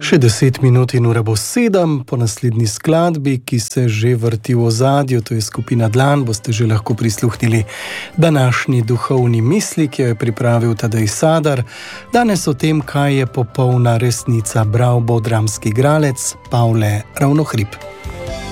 Še 10 minut in ura bo 7, po naslednji skladbi, ki se že vrti v ozadju, to je skupina Dlan, boste že lahko prisluhnili današnji duhovni misli, ki jo je pripravil Tadej Sadar. Danes o tem, kaj je popolna resnica, bral bo dramski igralec Pavle Ravnohrib.